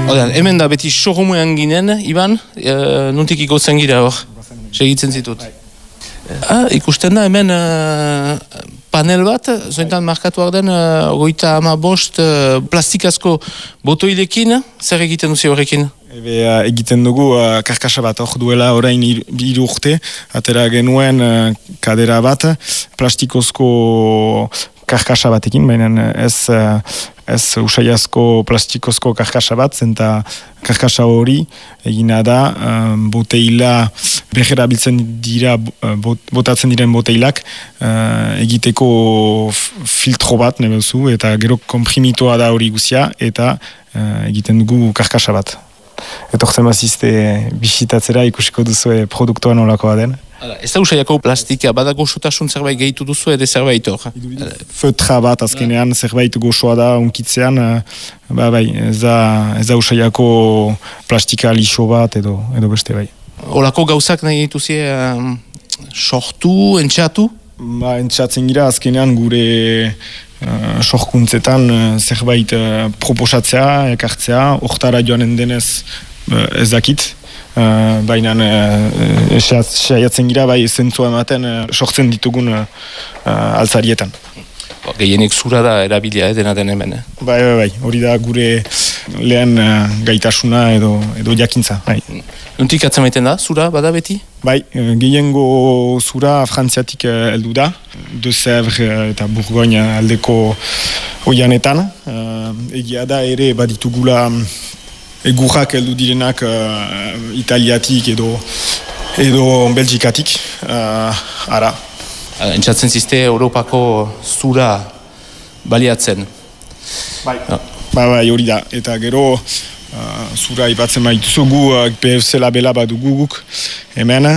Odean, hemen da beti showroomean ginen, Iban, nuntik ikotzen gira hor, segitzen zitut. Ikusten da hemen panel bat, zointan markatuak den 35 plastikazko botoilekin, zer egiten duzi horrekin? Egiten dugu karkasa bat, hor duela orain 3 urte, atera genuen kadera bat, plastikozko karkasa batekin, baina ez usaiazko plastikozko karkasa bat, zenta karkasa hori egina da boteila beherabiltzen dira, botatzen diren boteilak egiteko filtro bat nebezu, eta gero komprimitoa da hori guzia, eta egiten dugu karkasa bat. Etortzen bazizte bisitatzera ikusiko duzu produktua nolakoa den. Ez da usaiako plastika, bada goxotasun zerbait gehitu duzu edo zerbait hor? Fötra bat azkenean zerbait goxoa da unkitzean, ez da usaiako plastika lixo bat edo beste bai. Olako gauzak nahi dituzie sortu, entxatu? Entxatzen gira azkenean gure sorkuntzetan zerbait proposatzea, ekartzea, hortara joanen denez ez dakit. Baina saiatzen gira bai zentzua ematen sortzen ditugun altzarietan. Gehienik zura da erabilia dena den hemen. Bai, hori da gure lehen gaitasuna edo jakintza. Nuntik atzemaiten da, zura bada beti? Bai, gehiengo zura frantziatik heldu da, de Sèvres eta Bourgogne aldeko oianetan. Egia da ere baditugula egurrak heldu direnak Italiatik edo Belgikatik. Entzatzen zizte Europako zura baliatzen. Bai, hori da. Eta gero zura ipatzen maituzu gu PFC labela badugu guk hemen.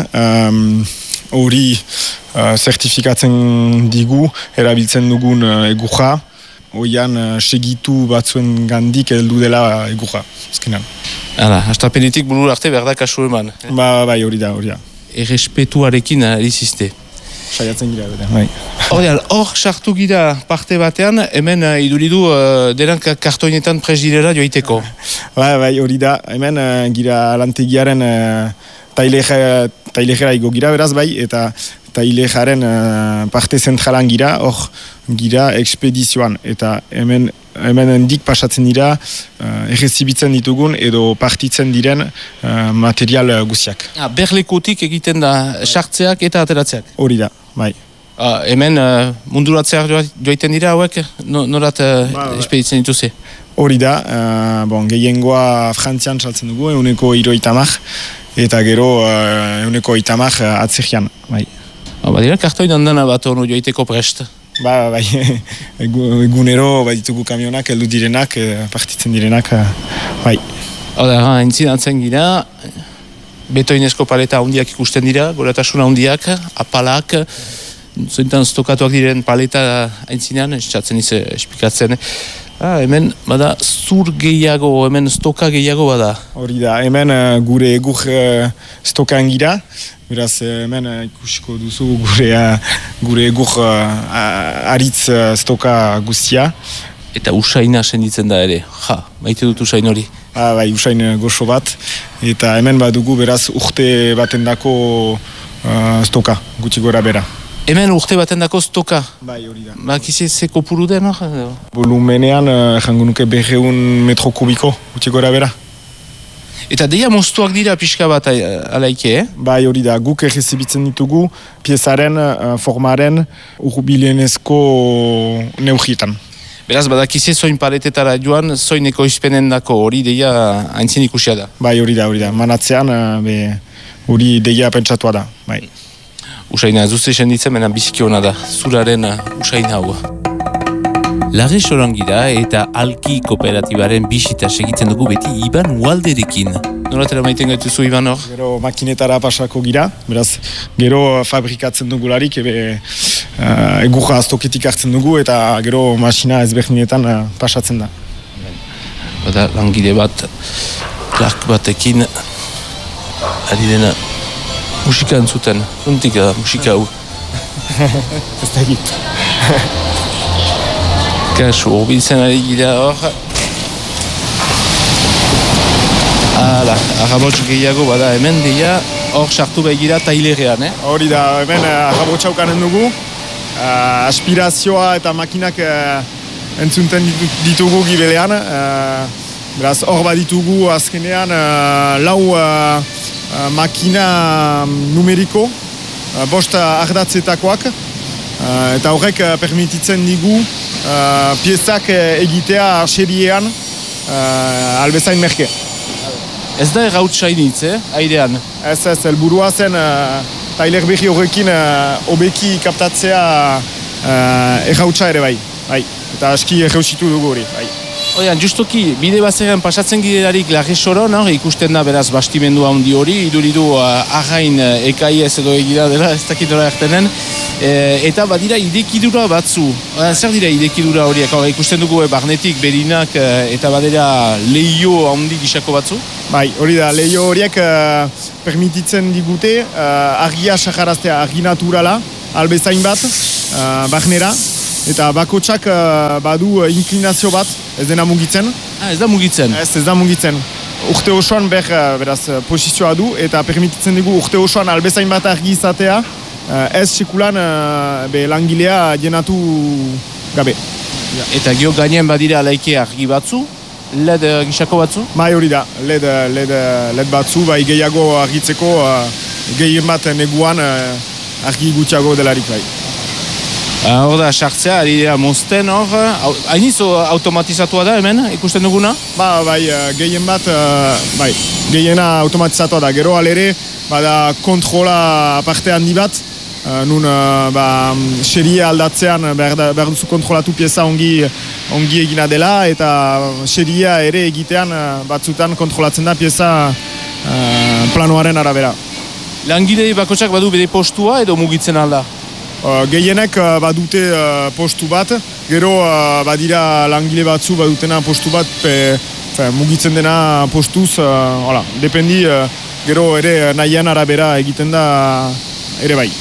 Hori zertifikatzen digu erabiltzen dugun egurra. Oian segitu batzuen gandik heldu dela egurra. Hastapenetik bulur arte behar da kasu eman. Bai, hori da. Errespetuarekin alizizte. Saiatzen gira, bai. Hor sartu gira parte batean, hemen iduridu denak kartoinetan presdirera joiteko. Bai, hori da. Hemen gira lantegiaren tailejera igo gira beraz bai, eta tailejaren parte zentralan gira, hor gira ekspedizioan. Eta hemen hendik pasatzen dira errezibitzen ditugun edo partitzen diren material guziak. Berlekotik egiten da sartzeak eta ateratzeak? Hori da, bai. Hemen munduratzeak joiten dira hauek, norat espeditzen dituze? Hori da, gehiengoa Frantzian saltzen dugu, 130, eta gero 130 atzerian, bai. Badira kartoin handana bat honu joiteko prest? Bai, egunero ditugu kamionak, heldu direnak, partitzen direnak, bai. Entzinatzen gira, betoinezko paleta handiak ikusten dira, goratasuna handiak, apalak, zointan stokatuak diren paleta aintzinean, estzatzen ize esplikatzen. Hemen, bada, zur gehiago, hemen stoka gehiago bada. Hori da, hemen gure egur stokan gira, beraz hemen ikusiko duzu gure egur aritz stoka guztia. Eta usaina senditzen da ere, maite dut usain hori. Bai, usain goxo bat, eta hemen badugu beraz urte batendako stoka, gutxi gora bera. Hemen urte batendako stoka? Bai, hori da. Bakize zeko puru den, Volumenean, jango nuke 200 metro kubiko, gutxi gora bera. Eta deia moztuak dira pixka bat alaike, Bai, hori da, guk errezibitzen ditugu piezaren, formaren, urbilenezko neugietan. Beraz, badakize zoin paletetara joan, zoin ekoizpenen dako hori deia haintzin ikusia da. Bai, hori da. Manatzean, hori deia pentsatua da, bai. Usaina, ez duzte senditzen, mena biziki hona da, zuraren usaina hau. Larre sorangira eta alki kooperatibaren bisita segitzen dugu beti Iban Ualderekin. Noratera maiten gaituzu Iban hor? Gero makinetara pasako gira, beraz, gero fabrikatzen dugularik, egurra aztoketik hartzen dugu eta gero masina ezberdinetan pasatzen da. Bada, langile bat, Clark batekin, ari dena musika entzuten. Nontik da musika hau? Ez da egit. Kasu, urbiltzen ari gira hor. Hala, arrabots gehiago bada hemen deia, hor sartu begira tailerean, Hori da, hemen arrabotsa ukanen dugu, aspirazioa eta makinak entzunten ditugu gibelean, beraz hor baditugu azkenean lau makina numeriko, bost ardatzetakoak, eta horrek permititzen digu piezak egitea arxeriean albezain merke. Ez da errautsainitz, airean? Ez, helburua zen tailer berri horrekin hobeki kaptatzea errautsa ere bai. Eta aski errausitu dugu hori. Oian, justoki, bide bazeran pasatzen giderarik Larresoron, ikusten da beraz bastimendu handi hori, iduridu arrain ekaiez edo egira dela, ez dakit dola ertenen, eta badira idekidura batzu. Zer dira idekidura horiek? Ikusten dugu barnetik berinak eta badera leio handi gisako batzu? Bai, hori da, leio horiek permititzen digute argia saharaztea, argi naturala, albezain bat, barnera, eta bakotsak badu inklinazio bat, ez dena mugitzen. Ez da mugitzen? Ez da mugitzen. Urte osoan beraz posizioa du, eta permititzen digu urte osoan albezain bat argi izatea, ez sekulan langilea jenatu gabe. Eta gio gainen badira laike argi batzu, LED gisako batzu? Bai hori da, LED batzu, bai gehiago argitzeko, gehien bat neguan argi gutxiago delarik bai. Hor da, sartzea, ari dira mozten hor, hainiz automatizatua da hemen, ikusten duguna? Bai, gehien bat, gehiena automatizatua da, gero alere, bada kontrola aparte handi bat, nun serie aldatzean behar duzu kontrolatu pieza ongi egina dela, eta seria ere egitean batzutan kontrolatzen da pieza planoaren arabera. Langile bakotsak badu bere postua edo mugitzen alda? Gehienek badute postu bat, gero badira langile batzu badutena postu bat, mugitzen dena postuz, dependi, gero ere nahian arabera egiten da ere bai.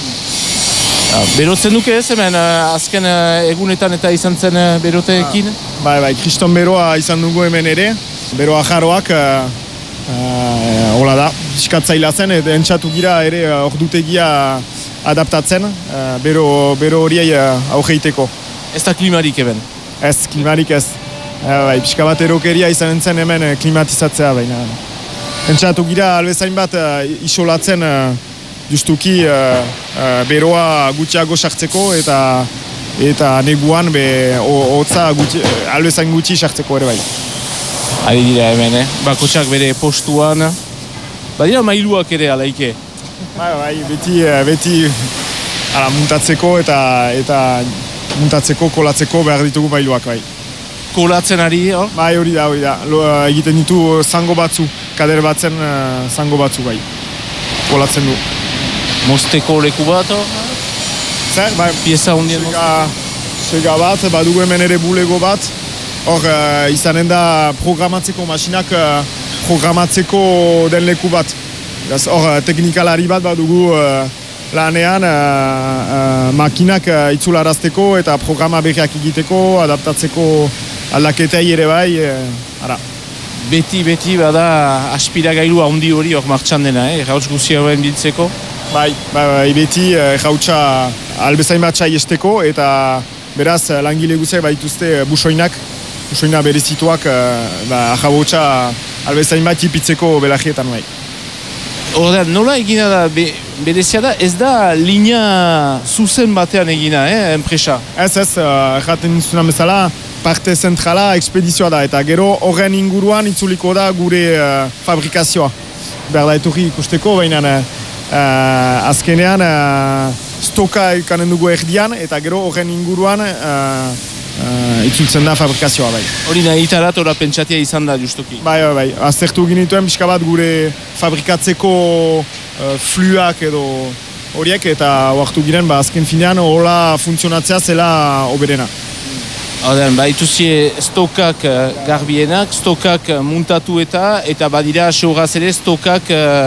Berotzen duke ez hemen, azken egunetan eta izan zen beroteekin? Bai, kriston beroa izan dugu hemen ere, beroa jarroak, hola da, iskatzaila zen, eta entxatu gira ere ordutegia adaptatzen, bero horiei augeiteko. Ez da klimarik eben? Ez, klimarik ez. Pixka bat erokeria izan entzen hemen klimatizatzea baina. Entxatu gira albezain bat isolatzen justuki beroa gutxiago sartzeko eta neguan hotza albezain gutxi sartzeko ere bai. Ari dira hemen, bakotsak bere postuan. Badira mailuak ere alaike? Bai, beti muntatzeko eta muntatzeko, kolatzeko behar ditugu mailuak bai. Kolatzen ari, Bai, hori da. Egiten ditu zango batzu, kader batzen zango batzu bai. Kolatzen du. Mozteko leku bat, Zer, bai. Pieza hundien mozteko? Sega bat, badugu hemen ere bulego bat. Hor, izanen da programatzeko masinak programatzeko den leku bat. Hor, teknikalari bat badugu lanean makinak itzularazteko eta programa berriak egiteko, adaptatzeko aldaketei ere bai, Beti bada aspiragailu handi hori hor martxan dena, errauts guzia horren biltzeko? Bai, beti errautsa albezain bat saiesteko eta beraz langile guziak baituzte busoina berezituak ajabotsa albezain bat ipitzeko belagietan bai. Horda, nola egina da, berezia da, ez da linea zuzen batean egina, enpresa? Ez, erraten nizuna bezala, parte zentrala ekspedizioa da, eta gero horren inguruan itzuliko da gure fabrikazioa. Berda etorri ikusteko, baina azkenean stoka ikanen dugu erdian, eta gero horren inguruan itzultzen da fabrikazioa bai. Hori nahitarat ora pentsatia izan da justuki? Bai, aztertu ginituen pixka bat gure fabrikatzeko fluak edo horiek eta oartu giren azken finean hola funtzionatzea zela oberena. Horden, ituzie stokak garbienak, stokak muntatu eta badira sehoraz ere stokak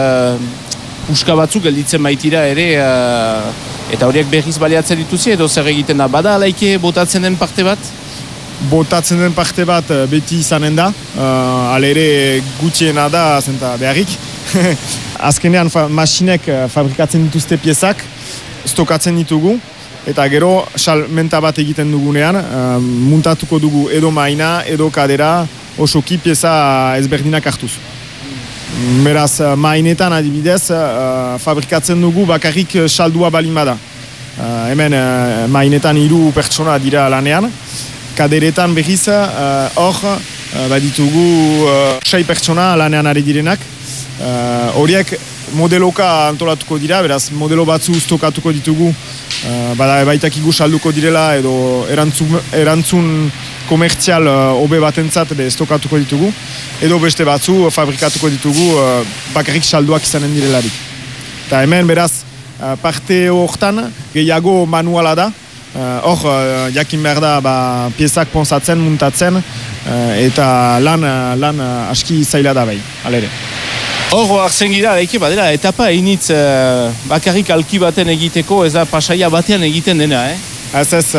puska batzuk gelditzen baitira ere eta horiek berriz baliatzen dituzi edo zer egiten da? Bada alaike botatzen den parte bat? botatzen den parte bat beti izanen da, alere gutxiena da zenta beharrik. Azkenean masinek fabrikatzen dituzte piezak, stokatzen ditugu, eta gero salmenta bat egiten dugunean, muntatuko dugu edo maina, edo kadera, osoki pieza ezberdinak hartuz. Beraz, mainetan adibidez, fabrikatzen dugu bakarrik saldua balin bada. Hemen mainetan 3 pertsona dira lanean, kaderetan behiz hor baditugu 6 pertsona lanean ari direnak. Horiek modeloka antolatuko dira, beraz modelo batzu stokatuko ditugu, baitakigu salduko direla edo erantzun komertzial hobe batentzat stokatuko ditugu, edo beste batzu fabrikatuko ditugu bakarrik salduak izanen direlarik. Eta hemen beraz parte hortan gehiago manuala da, hor jakin behar da piezak ponsatzen, muntatzen, eta lan aski zaila da bai, alere. Hor, hartzen gira, badera, etapa einitz bakarrik alki baten egiteko, ez da pasaia batean egiten dena, Ez,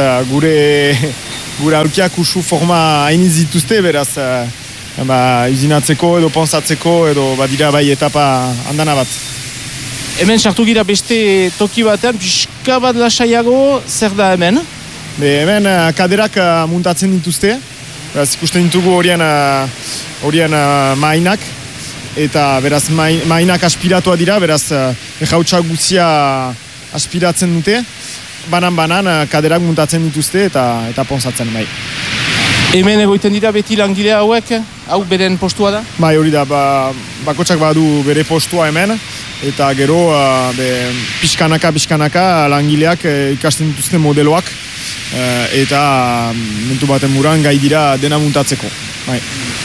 gure alkiak usu forma hainiz dituzte, beraz, izinatzeko edo ponsatzeko edo badira bai etapa handana bat. Hemen sartu gira beste toki batean, pixka bat lasaiago, zer da hemen? Hemen kaderak muntatzen dituzte, beraz ikusten ditugu horien mainak, eta beraz mainak aspiratua dira, beraz jautsa guzia aspiratzen dute, banan kaderak muntatzen dituzte eta ponsatzen bai. Hemen egoiten dira beti langile hauek, hau beren postua da? Bai, hori da, bakotsak badu bere postua hemen, eta gero pixkanaka langileak ikasten dituzte modeloak, eta mentu baten muran gai dira dena muntatzeko. Bai.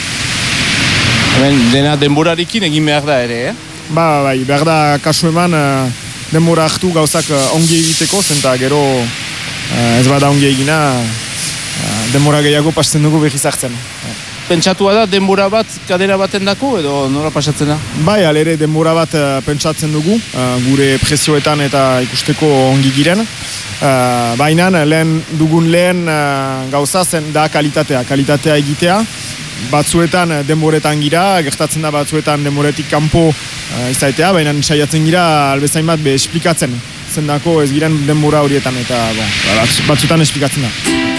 Hemen dena denborarekin egin behar da ere, Bai, behar da kasu eman denbora hartu gauzak ongi egiteko, zenta gero ez bada ongi egina, denbora gehiago pasten dugu behiz hartzen. Pentsatua da denbora bat kadera baten dako edo nola pasatzen da? Bai, alere denbora bat pentsatzen dugu, gure prezioetan eta ikusteko ongi giren. Baina dugun lehen gauza zen da kalitatea egitea. Batzuetan denboretan gira, gertatzen da batzuetan denboretik kanpo izaitea, baina saiatzen gira albezain bat esplikatzen. Zendako ez giren denbora horietan eta batzuetan esplikatzen da.